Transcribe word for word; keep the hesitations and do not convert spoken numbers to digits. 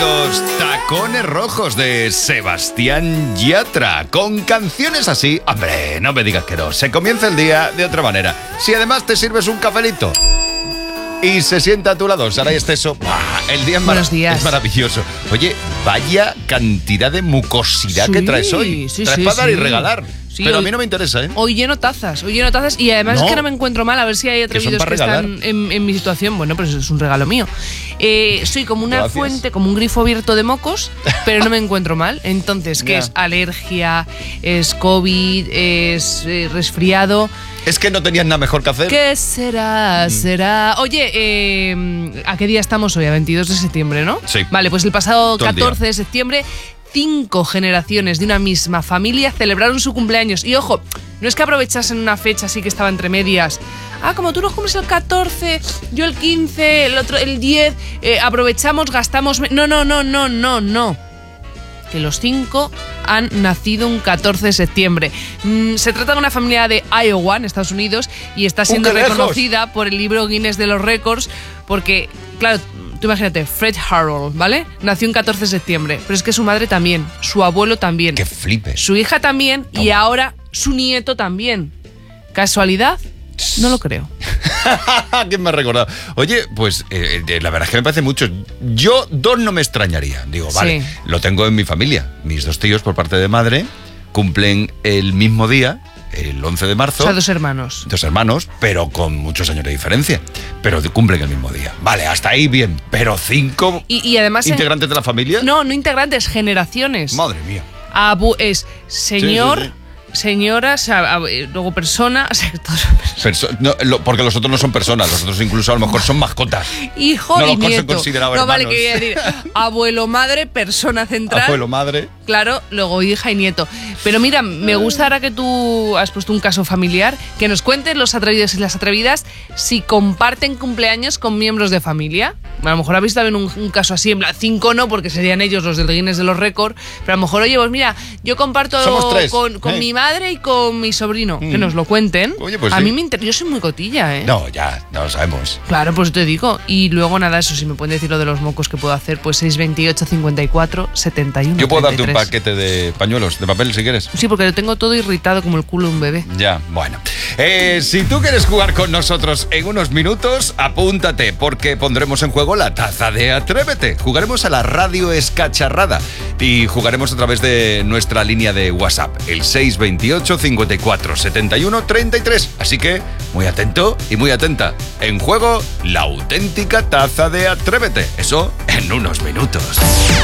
Los Tacones Rojos de Sebastián Yatra. Con canciones así, hombre, no me digas que no. Se comienza el día de otra manera. Si además te sirves un cafelito y se sienta a tu lado Saray Esteso, el día es, Buenos días. es maravilloso. Oye, vaya cantidad de mucosidad Sí, que traes hoy. sí, traes sí, para dar sí. y regalar. Sí, Pero hoy, a mí no me interesa, ¿eh? Hoy lleno tazas, hoy lleno tazas y además No. es que no me encuentro mal, a ver si hay Que son atrevidos para que, regalar. están en, en mi situación. Bueno, pues es un regalo mío. Eh, soy como una Gracias. fuente, como un grifo abierto de mocos, pero no me encuentro mal. Entonces, ¿qué Ya. es? Alergia, es COVID, es eh, resfriado. Es que no tenías nada mejor que hacer. ¿Qué será? ¿Será? Oye, eh, ¿a qué día estamos hoy? A veintidós de septiembre, ¿no? Sí. Vale, pues el pasado Todo el día. catorce de septiembre, cinco generaciones de una misma familia celebraron su cumpleaños. Y ojo, no es que aprovechasen una fecha así que estaba entre medias. Ah, como tú no cumples el catorce, yo el quince, el otro el diez, eh, aprovechamos, gastamos... me- No, no, no, no, no, no. Que los cinco han nacido un catorce de septiembre. Mm, se trata de una familia de Iowa, en Estados Unidos, y está siendo ¡Uh, qué lejos! reconocida por el libro Guinness de los Récords porque, claro, tú imagínate, Fred Harold, ¿vale? Nació un catorce de septiembre, pero es que su madre también, su abuelo también, Que flipes. su hija también y Toma. ahora su nieto también. ¿Casualidad? No lo creo. ¿Quién me ha recordado? Oye, pues eh, eh, la verdad es que me parece mucho. Yo dos no me extrañaría. Digo, vale, Sí. lo tengo en mi familia. Mis dos tíos por parte de madre cumplen el mismo día, el once de marzo. O sea, dos hermanos. Dos hermanos, pero con muchos años de diferencia. Pero cumplen el mismo día. Vale, hasta ahí bien. Pero cinco Y, y además... en- integrantes de la familia. No, no integrantes, generaciones. Madre mía. Abu es señor, Sí, sí, señora, o sea, ab- eh, luego persona, o sea, todos son personas. Perso- no, lo- porque los otros no son personas, los otros incluso a lo mejor son mascotas. Hijo No y los con- se nieto. consideraba No, vale, hermanos. que quería decir abuelo, madre, persona central. Abuelo, madre. Claro, luego hija y nieto. Pero mira, me gusta ahora que tú has puesto un caso familiar, que nos cuentes los atrevidos y las atrevidas si comparten cumpleaños con miembros de familia. A lo mejor habéis también un, un caso así, en plan, cinco no, porque serían ellos los del Guinness de los récords, pero a lo mejor, oye, pues mira, yo comparto Somos tres. con, con Eh. mi madre y con mi sobrino. Que Mm. nos lo cuenten. Oye, pues a sí. mí me interesa, yo soy muy cotilla, ¿eh? No, ya, no lo sabemos. Claro, pues te digo. Y luego nada, eso, si me pueden decir lo de los mocos que puedo hacer, pues seis veintiocho, cincuenta y cuatro, setenta y uno. Yo puedo darte un treinta y tres. paquete de pañuelos, de papel, si quieres. Sí, porque lo tengo todo irritado como el culo de un bebé. Ya, bueno. Eh, si tú quieres jugar con nosotros en unos minutos, apúntate, porque pondremos en juego la taza de Atrévete. Jugaremos a la radio escacharrada y jugaremos a través de nuestra línea de WhatsApp, el seis veintiocho, cincuenta y cuatro, setenta y uno, treinta y tres. Así que, muy atento y muy atenta. En juego, la auténtica taza de Atrévete. Eso en unos minutos.